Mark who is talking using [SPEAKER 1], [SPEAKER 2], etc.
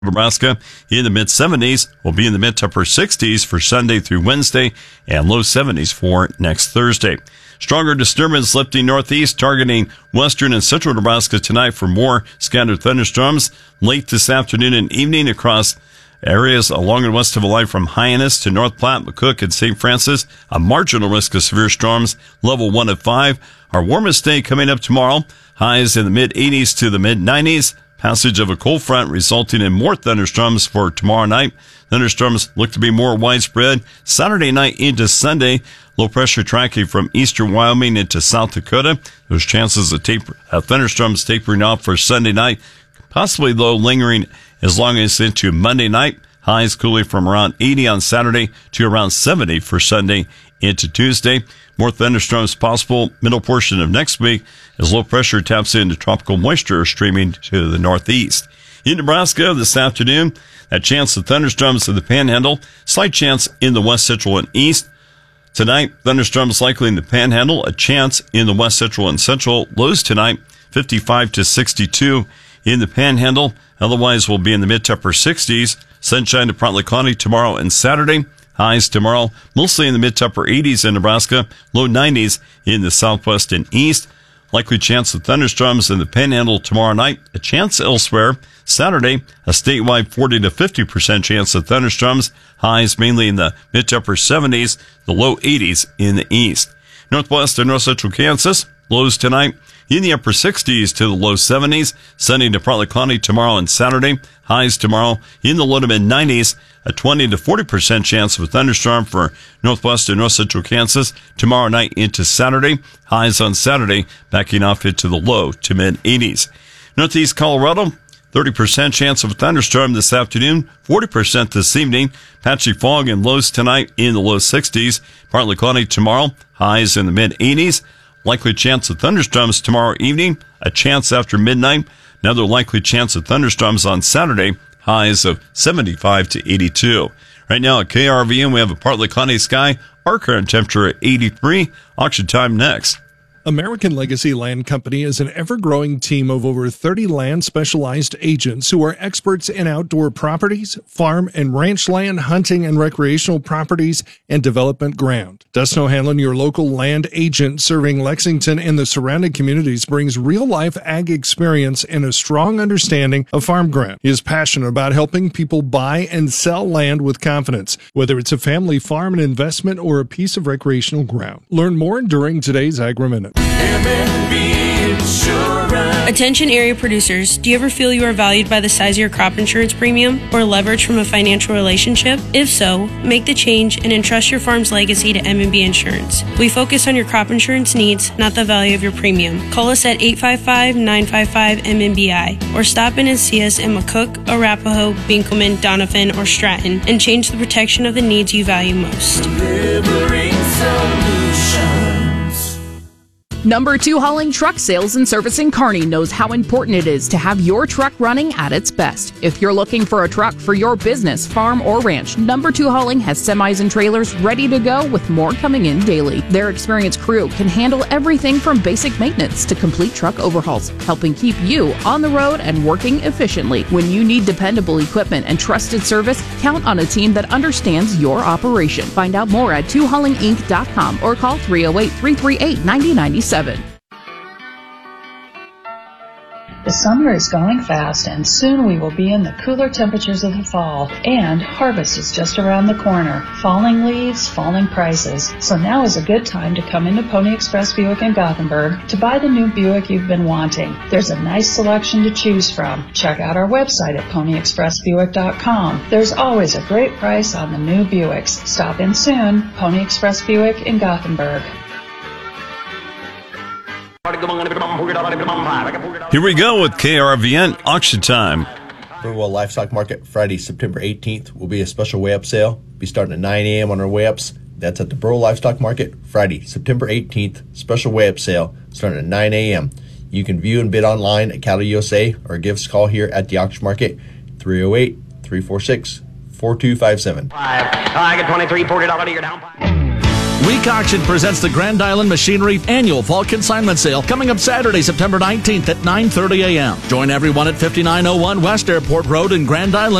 [SPEAKER 1] Nebraska in the mid-70s. Will be in the mid to upper 60s for Sunday through Wednesday and low 70s for next Thursday. Stronger disturbance lifting northeast, targeting western and central Nebraska tonight for more scattered thunderstorms late this afternoon and evening across areas along and west of the line from Hyannis to North Platte, McCook, and St. Francis. A marginal risk of severe storms, level 1 at 5. Our warmest day coming up tomorrow. Highs in the mid-80s to the mid-90s. Passage of a cold front resulting in more thunderstorms for tomorrow night. Thunderstorms look to be more widespread Saturday night into Sunday. Low pressure tracking from eastern Wyoming into South Dakota. There's chances of thunderstorms tapering off for Sunday night. Possibly, though, lingering as long as into Monday night. Highs cooling from around 80 on Saturday to around 70 for Sunday into Tuesday. More thunderstorms possible middle portion of next week as low pressure taps into tropical moisture streaming to the northeast. In Nebraska this afternoon, a chance of thunderstorms in the Panhandle. Slight chance in the west central and east. Tonight, thunderstorms likely in the Panhandle. A chance in the west central and central. Lows tonight, 55 to 62 in the Panhandle. Otherwise, we'll be in the mid to upper 60s. Sunshine to partly cloudy tomorrow and Saturday. Highs tomorrow, mostly in the mid to upper 80s in Nebraska. Low 90s in the southwest and east. Likely chance of thunderstorms in the Panhandle tomorrow night. A chance elsewhere. Saturday, a statewide 40 to 50% chance of thunderstorms. Highs mainly in the mid to upper 70s, the low 80s in the east. Northwest and north central Kansas, lows tonight in the upper 60s to the low 70s. Sunny to partly cloudy tomorrow and Saturday. Highs tomorrow in the low to mid 90s. A 20 to 40% chance of a thunderstorm for northwest and north central Kansas tomorrow night into Saturday. Highs on Saturday backing off into the low to mid 80s. Northeast Colorado, 30% chance of a thunderstorm this afternoon, 40% this evening. Patchy fog and lows tonight in the low 60s. Partly cloudy tomorrow. Highs in the mid 80s. Likely chance of thunderstorms tomorrow evening. A chance after midnight. Another likely chance of thunderstorms on Saturday. Highs of 75 to 82. Right now at KRVN, we have a partly cloudy sky. Our current temperature at 83. Auction time next.
[SPEAKER 2] American Legacy Land Company is an ever-growing team of over 30 land-specialized agents who are experts in outdoor properties, farm and ranch land, hunting and recreational properties, and development ground. Dustin O'Hanlon, your local land agent serving Lexington and the surrounding communities, brings real-life ag experience and a strong understanding of farm ground. He is passionate about helping people buy and sell land with confidence, whether it's a family farm, an investment, or a piece of recreational ground. Learn more during today's Agri-Minute.
[SPEAKER 3] Attention area producers, do you ever feel you are valued by the size of your crop insurance premium or leverage from a financial relationship? If so, make the change and entrust your farm's legacy to M&B Insurance. We focus on your crop insurance needs, not the value of your premium. Call us at 855-955-MMBI or stop in and see us in McCook, Arapahoe, Binkelman, Donovan, or Stratton and change the protection of the needs you value most.
[SPEAKER 4] Delivering solutions.
[SPEAKER 5] Number 2 Hauling Truck Sales and Servicing Kearney knows how important it is to have your truck running at its best. If you're looking for a truck for your business, farm, or ranch, Number 2 Hauling has semis and trailers ready to go with more coming in daily. Their experienced crew can handle everything from basic maintenance to complete truck overhauls, helping keep you on the road and working efficiently. When you need dependable equipment and trusted service, count on a team that understands your operation. Find out more at 2haulinginc.com or call 308-338-9097.
[SPEAKER 6] The summer is going fast, and soon we will be in the cooler temperatures of the fall, and harvest is just around the corner. Falling leaves, falling prices. So now is a good time to come into Pony Express Buick in Gothenburg to buy the new Buick you've been wanting. There's a nice selection to choose from. Check out our website at ponyexpressbuick.com. There's always a great price on the new Buicks. Stop in soon. Pony Express Buick in Gothenburg.
[SPEAKER 1] Here we go with KRVN Auction Time.
[SPEAKER 7] Burwell Livestock Market Friday, September 18th will be a special weigh-up sale. Be starting at 9 a.m. on our weigh-ups. That's at the Burwell Livestock Market Friday, September 18th. Special weigh-up sale starting at 9 a.m. You can view and bid online at Cattle USA or give us a call here at the auction market, 308-346-4257.
[SPEAKER 8] I get $23, $40 a year down. Week Auction presents the Grand Island Machinery Annual Fall Consignment Sale coming up Saturday, September 19th at 9:30 a.m. Join everyone at 5901 West Airport Road in Grand Island